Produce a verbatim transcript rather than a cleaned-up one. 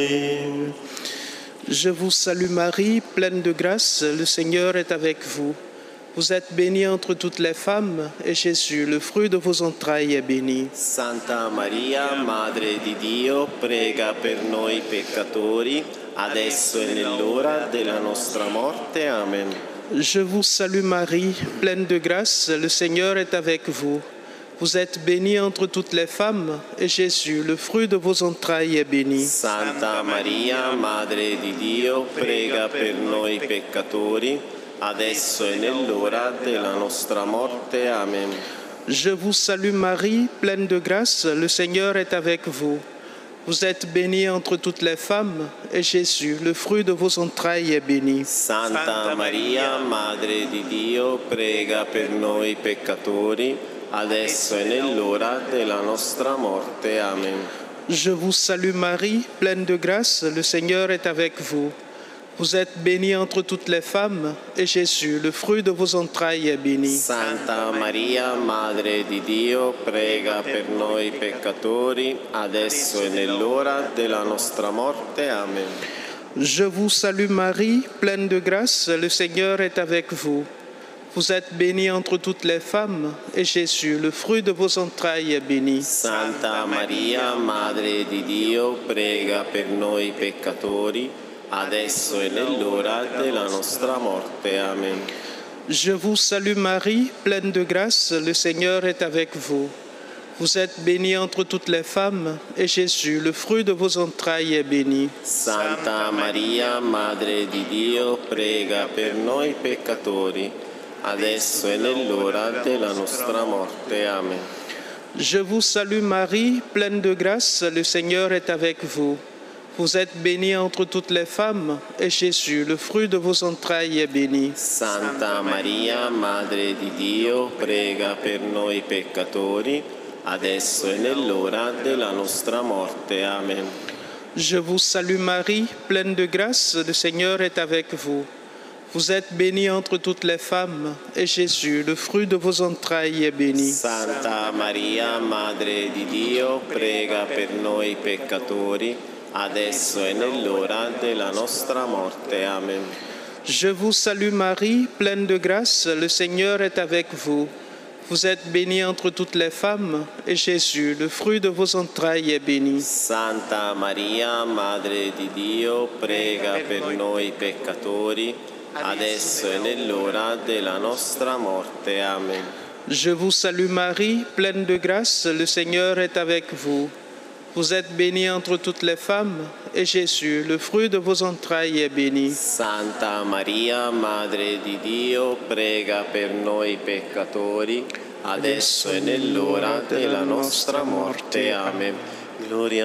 noi. Je vous salue Marie, pleine de grâce, le Seigneur est avec vous. Vous êtes bénie entre toutes les femmes, et Jésus, le fruit de vos entrailles, est béni. Santa Maria, Madre di Dio, prega per noi peccatori, adesso e nell'ora della nostra morte. Amen. Je vous salue Marie, pleine de grâce, le Seigneur est avec vous. Vous êtes bénie entre toutes les femmes, et Jésus, le fruit de vos entrailles, est béni. Santa Maria, Madre di Dio, prega per noi peccatori, adesso e nell'ora della nostra morte. Amen. Je vous salue Marie, pleine de grâce, le Seigneur est avec vous. Vous êtes bénie entre toutes les femmes, et Jésus, le fruit de vos entrailles, est béni. Santa Maria, Madre di Dio, prega per noi peccatori, adesso e nell'ora della nostra morte. Amen. Je vous salue Marie, pleine de grâce, le Seigneur est avec vous. Vous êtes bénie entre toutes les femmes, et Jésus, le fruit de vos entrailles, est béni. Santa Maria, Madre di Dio, prega per noi peccatori, adesso e nell'ora della nostra morte. Amen. Je vous salue Marie, pleine de grâce, le Seigneur est avec vous. Vous êtes bénie entre toutes les femmes, et Jésus, le fruit de vos entrailles, est béni. Santa Maria, Madre di Dio, prega per noi peccatori, adesso e nell'ora della nostra morte. Amen. Je vous salue Marie, pleine de grâce, le Seigneur est avec vous. Vous êtes bénie entre toutes les femmes, et Jésus, le fruit de vos entrailles, est béni. Santa Maria, Madre di Dio, prega per noi peccatori, adesso e nell'ora della nostra morte. Amen. Je vous salue Marie, pleine de grâce, le Seigneur est avec vous. Vous êtes bénie entre toutes les femmes, et Jésus, le fruit de vos entrailles, est béni. Santa Maria, Madre di Dio, prega per noi peccatori, adesso e nell'ora della nostra morte. Amen. Je vous salue Marie, pleine de grâce, le Seigneur est avec vous. Vous êtes bénie entre toutes les femmes, et Jésus, le fruit de vos entrailles, est béni. Santa Maria, Madre di Dio, prega per noi peccatori, adesso e nell'ora della nostra morte. Amen. Je vous salue Marie, pleine de grâce, le Seigneur est avec vous. Vous êtes bénie entre toutes les femmes, et Jésus, le fruit de vos entrailles, est béni. Santa Maria, Madre di Dio, prega per noi peccatori, adesso e nell'ora della nostra morte. Amen. Je vous salue Marie, pleine de grâce, le Seigneur est avec vous. Vous êtes bénie entre toutes les femmes, et Jésus, le fruit de vos entrailles, est béni. Santa Maria, Madre di Dio, prega per noi peccatori, adesso e nell'ora della nostra morte. Amen. Gloria